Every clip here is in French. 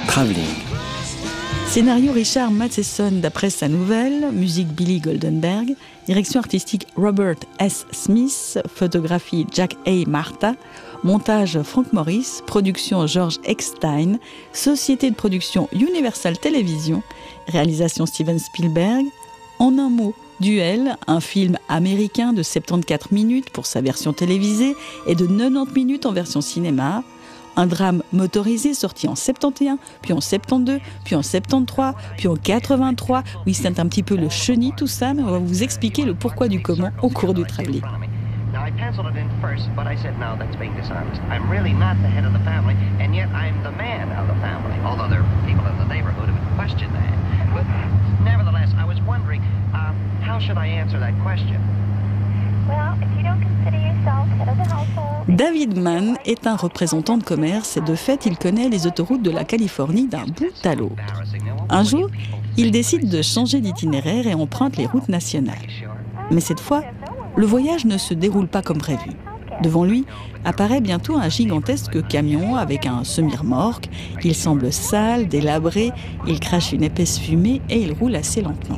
Travelling. Scénario Richard Matheson d'après sa nouvelle, musique Billy Goldenberg, direction artistique Robert S. Smith, photographie Jack A. Marta, montage Frank Morris, production George Eckstein, société de production Universal Television, réalisation Steven Spielberg. En un mot, Duel, un film américain de 74 minutes pour sa version télévisée et de 90 minutes en version cinéma. Un drame motorisé sorti en 71, puis en 72, puis en 73, puis en 83. Oui, c'est un petit peu le chenille tout ça, mais on va vous expliquer le pourquoi du comment au cours du travelling. Now, I penciled it in first, but I said, no, that's being dishonest. I'm really not the head of the family, and yet I'm the man of the family, although there are people in the neighborhood who would question that. But nevertheless, I was wondering, how should I answer that question? Well, if you don't consider yourself head of the household... David Mann est un représentant de commerce et de fait, il connaît les autoroutes de la Californie d'un bout à l'autre. Un jour, il décide de changer d'itinéraire et emprunte les routes nationales. Mais cette fois, le voyage ne se déroule pas comme prévu. Devant lui apparaît bientôt un gigantesque camion avec un semi-remorque. Il semble sale, délabré, il crache une épaisse fumée et il roule assez lentement.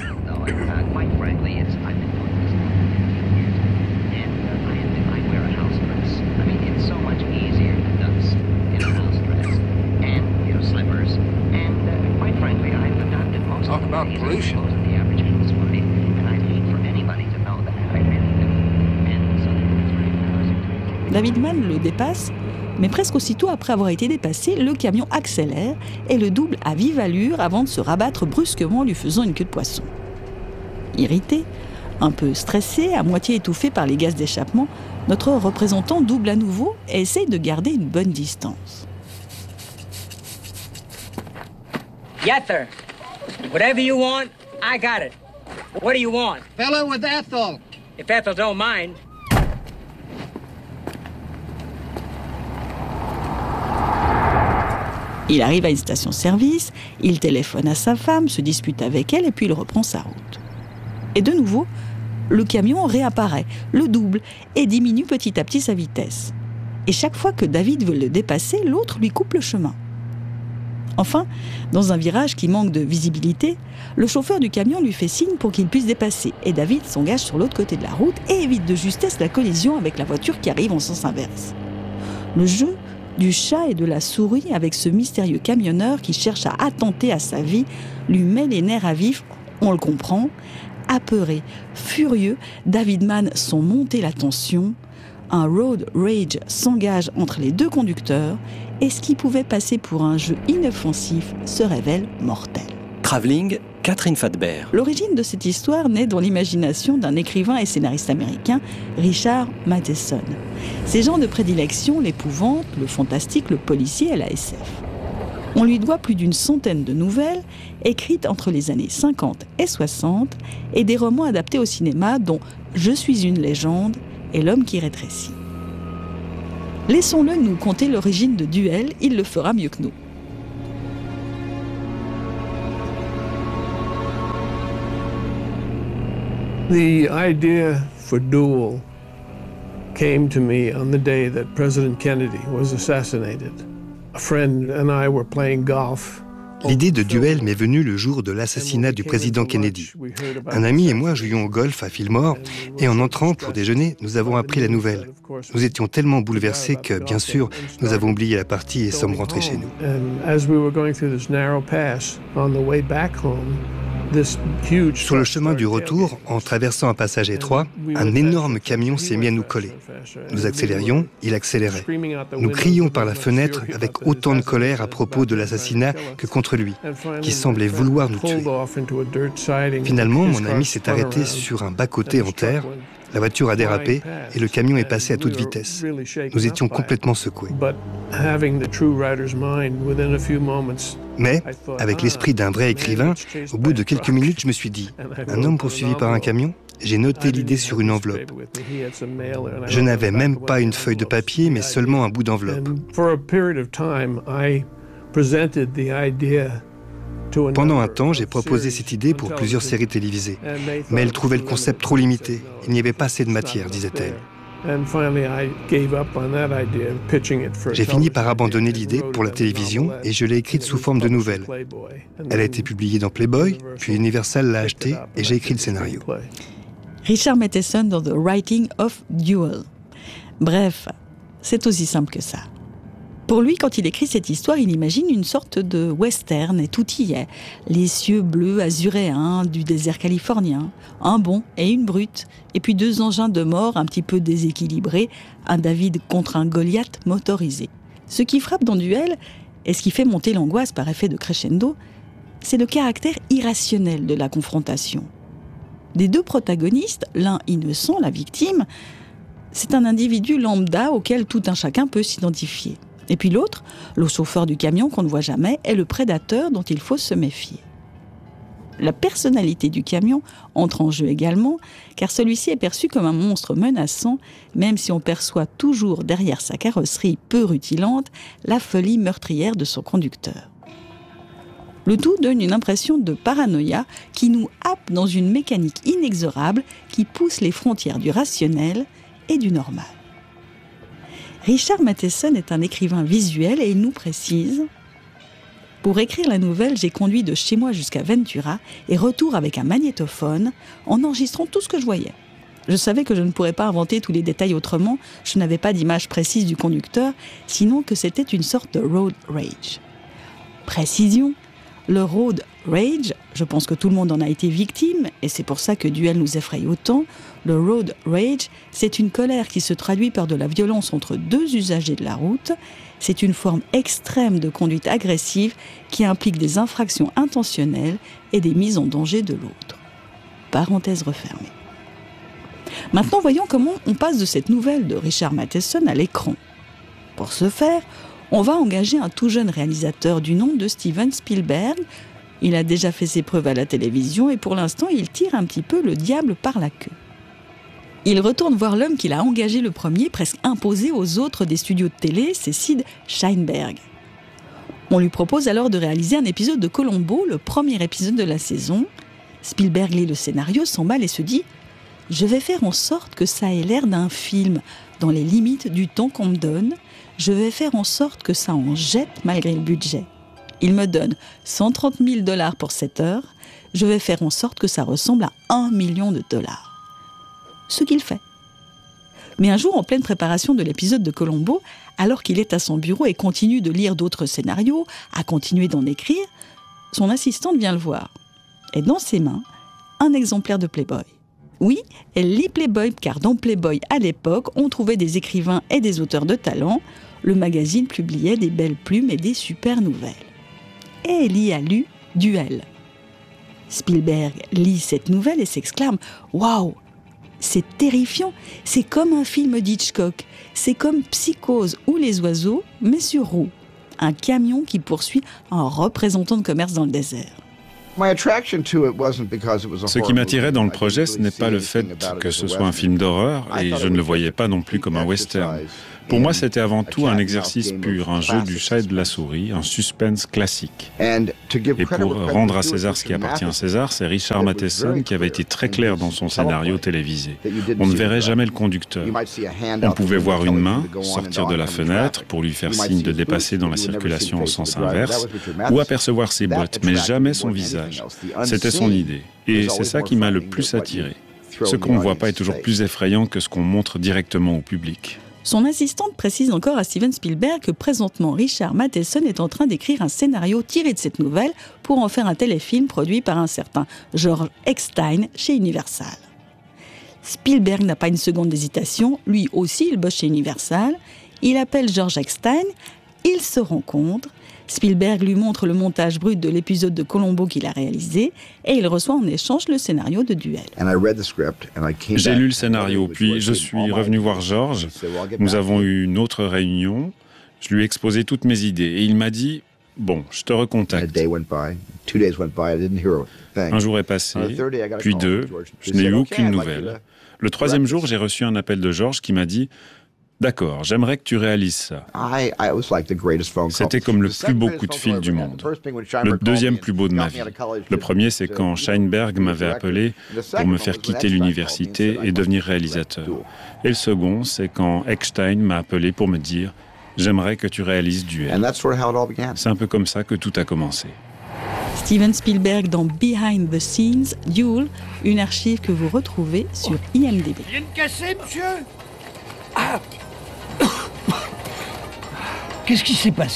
Talk about pollution. David Mann le dépasse, mais presque aussitôt après avoir été dépassé, le camion accélère et le double à vive allure avant de se rabattre brusquement, lui faisant une queue de poisson. Irrité, un peu stressé, à moitié étouffé par les gaz d'échappement, notre représentant double à nouveau et essaye de garder une bonne distance. Yes, sir. Whatever you want, I got it. What do you want? Fella with Ethel. If Ethel don't mind. Il arrive à une station-service, il téléphone à sa femme, se dispute avec elle et puis il reprend sa route. Et de nouveau, le camion réapparaît, le double et diminue petit à petit sa vitesse. Et chaque fois que David veut le dépasser, l'autre lui coupe le chemin. Enfin, dans un virage qui manque de visibilité, le chauffeur du camion lui fait signe pour qu'il puisse dépasser et David s'engage sur l'autre côté de la route et évite de justesse la collision avec la voiture qui arrive en sens inverse. Le jeu du chat et de la souris avec ce mystérieux camionneur qui cherche à attenter à sa vie lui met les nerfs à vif, on le comprend. Apeuré, furieux, David Mann sent monter la tension. Un road rage s'engage entre les deux conducteurs et ce qui pouvait passer pour un jeu inoffensif se révèle mortel. Travelling, Catherine Fadbert. L'origine de cette histoire naît dans l'imagination d'un écrivain et scénariste américain, Richard Matheson. Ses genres de prédilection, l'épouvante, le fantastique, le policier et la SF. On lui doit plus d'une centaine de nouvelles, écrites entre les années 50 et 60, et des romans adaptés au cinéma dont « Je suis une légende » et « L'homme qui rétrécit ». Laissons-le nous conter l'origine de Duel, il le fera mieux que nous. The idea for Duel came to me on the day that President Kennedy was assassinated. A friend and I were playing golf. L'idée de Duel m'est venue le jour de l'assassinat du président Kennedy. Un ami et moi jouions au golf à Fillmore et en entrant pour déjeuner, nous avons appris la nouvelle. Nous étions tellement bouleversés que, bien sûr, nous avons oublié la partie et sommes rentrés chez nous. Sur le chemin du retour, en traversant un passage étroit, un énorme camion s'est mis à nous coller. Nous accélérions, il accélérait. Nous crions par la fenêtre avec autant de colère à propos de l'assassinat que contre lui, qui semblait vouloir nous tuer. Finalement, mon ami s'est arrêté sur un bas-côté en terre. La voiture a dérapé et le camion est passé à toute vitesse. Nous étions complètement secoués. Mais, avec l'esprit d'un vrai écrivain, au bout de quelques minutes, je me suis dit « Un homme poursuivi par un camion ?» J'ai noté l'idée sur une enveloppe. Je n'avais même pas une feuille de papier, mais seulement un bout d'enveloppe. Pendant un temps, j'ai proposé cette idée pour plusieurs séries télévisées. Mais elle trouvait le concept trop limité. Il n'y avait pas assez de matière, disait-elle. J'ai fini par abandonner l'idée pour la télévision et je l'ai écrite sous forme de nouvelle. Elle a été publiée dans Playboy, puis Universal l'a achetée et j'ai écrit le scénario. Richard Matheson dans The Writing of Duel. Bref, c'est aussi simple que ça. Pour lui, quand il écrit cette histoire, il imagine une sorte de western et tout y est. Les cieux bleus azuréens du désert californien, un bon et une brute, et puis 2 engins de mort un petit peu déséquilibrés, un David contre un Goliath motorisé. Ce qui frappe dans Duel, et ce qui fait monter l'angoisse par effet de crescendo, c'est le caractère irrationnel de la confrontation. Des 2 protagonistes, l'un innocent, la victime, c'est un individu lambda auquel tout un chacun peut s'identifier. Et puis l'autre, le chauffeur du camion qu'on ne voit jamais, est le prédateur dont il faut se méfier. La personnalité du camion entre en jeu également, car celui-ci est perçu comme un monstre menaçant, même si on perçoit toujours derrière sa carrosserie peu rutilante la folie meurtrière de son conducteur. Le tout donne une impression de paranoïa qui nous happe dans une mécanique inexorable qui pousse les frontières du rationnel et du normal. Richard Matheson est un écrivain visuel et il nous précise « Pour écrire la nouvelle, j'ai conduit de chez moi jusqu'à Ventura et retour avec un magnétophone en enregistrant tout ce que je voyais. Je savais que je ne pourrais pas inventer tous les détails autrement, je n'avais pas d'image précise du conducteur, sinon que c'était une sorte de road rage. » Précision, le road rage, je pense que tout le monde en a été victime, et c'est pour ça que Duel nous effraie autant. Le road rage, c'est une colère qui se traduit par de la violence entre 2 usagers de la route. C'est une forme extrême de conduite agressive qui implique des infractions intentionnelles et des mises en danger de l'autre. Parenthèse refermée. Maintenant, voyons comment on passe de cette nouvelle de Richard Matheson à l'écran. Pour ce faire, on va engager un tout jeune réalisateur du nom de Steven Spielberg. Il a déjà fait ses preuves à la télévision et pour l'instant, il tire un petit peu le diable par la queue. Il retourne voir l'homme qu'il a engagé le premier, presque imposé aux autres des studios de télé, c'est Sid Sheinberg. On lui propose alors de réaliser un épisode de Columbo, le premier épisode de la saison. Spielberg lit le scénario, s'emballe et se dit « Je vais faire en sorte que ça ait l'air d'un film, dans les limites du temps qu'on me donne. Je vais faire en sorte que ça en jette malgré le budget. Il me donne 130 000 $ pour 7 heures. Je vais faire en sorte que ça ressemble à 1 million de dollars. » Ce qu'il fait. Mais un jour, en pleine préparation de l'épisode de Columbo, alors qu'il est à son bureau et continue de lire d'autres scénarios, à continuer d'en écrire, son assistante vient le voir. Et dans ses mains, un exemplaire de Playboy. Oui, elle lit Playboy, car dans Playboy, à l'époque, on trouvait des écrivains et des auteurs de talent. Le magazine publiait des belles plumes et des super nouvelles. Et elle y a lu Duel. Spielberg lit cette nouvelle et s'exclame « Waouh ! C'est terrifiant, c'est comme un film d'Hitchcock, c'est comme Psychose ou Les Oiseaux, mais sur roue. Un camion qui poursuit un représentant de commerce dans le désert. » Ce qui m'attirait dans le projet, ce n'est pas le fait que ce soit un film d'horreur, et je ne le voyais pas non plus comme un western. Pour moi, c'était avant tout un exercice pur, un jeu du chat et de la souris, un suspense classique. Et pour rendre à César ce qui appartient à César, c'est Richard Matheson qui avait été très clair dans son scénario télévisé. On ne verrait jamais le conducteur. On pouvait voir une main sortir de la fenêtre pour lui faire signe de dépasser dans la circulation en sens inverse, ou apercevoir ses bottes, mais jamais son visage. C'était son idée. Et c'est ça qui m'a le plus attiré. Ce qu'on ne voit pas est toujours plus effrayant que ce qu'on montre directement au public. Son assistante précise encore à Steven Spielberg que présentement Richard Matheson est en train d'écrire un scénario tiré de cette nouvelle pour en faire un téléfilm produit par un certain George Eckstein chez Universal. Spielberg n'a pas une seconde d'hésitation, lui aussi il bosse chez Universal. Il appelle George Eckstein, ils se rencontrent. Spielberg lui montre le montage brut de l'épisode de Columbo qu'il a réalisé et il reçoit en échange le scénario de Duel. J'ai lu le scénario, puis je suis revenu voir George. Nous avons eu une autre réunion. Je lui ai exposé toutes mes idées et il m'a dit « Bon, je te recontacte ». Un jour est passé, puis 2, je n'ai eu aucune nouvelle. Le 3e jour, j'ai reçu un appel de George qui m'a dit D'accord, j'aimerais que tu réalises ça. C'était comme le plus beau coup de fil du monde. Le deuxième plus beau de ma vie. Le premier, c'est quand Sheinberg m'avait appelé pour me faire quitter l'université et devenir réalisateur. Et le second, c'est quand Eckstein m'a appelé pour me dire « J'aimerais que tu réalises Duel ». C'est un peu comme ça que tout a commencé. Steven Spielberg dans Behind the Scenes, Duel, une archive que vous retrouvez sur IMDb. Rien de cassé, monsieur ? Ah ! Qu'est-ce qui s'est passé ?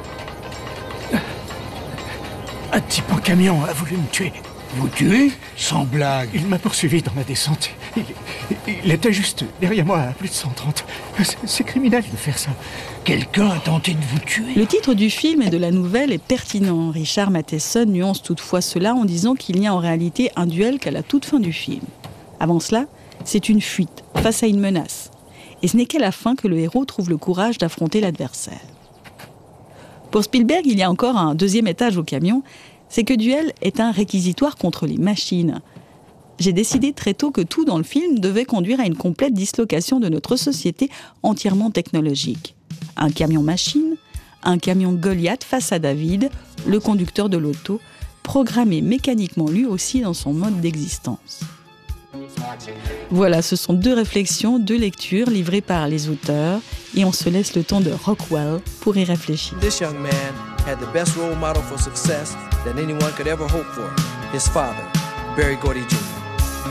Un type en camion a voulu me tuer. Vous tuer ? Sans blague. Il m'a poursuivi dans la descente. Il était juste derrière moi à plus de 130. C'est criminel de faire ça. Quelqu'un a tenté de vous tuer ? Le titre du film et de la nouvelle est pertinent. Richard Matheson nuance toutefois cela en disant qu'il n'y a en réalité un duel qu'à la toute fin du film. Avant cela, c'est une fuite face à une menace. Et ce n'est qu'à la fin que le héros trouve le courage d'affronter l'adversaire. Pour Spielberg, il y a encore un deuxième étage au camion, c'est que Duel est un réquisitoire contre les machines. J'ai décidé très tôt que tout dans le film devait conduire à une complète dislocation de notre société entièrement technologique. Un camion-machine, un camion Goliath face à David, le conducteur de l'auto, programmé mécaniquement lui aussi dans son mode d'existence. Voilà, ce sont deux réflexions, deux lectures livrées par les auteurs et on se laisse le temps de Rockwell pour y réfléchir. This young man had the best role model for success that anyone could ever hope for, his father, Berry Gordy Jr.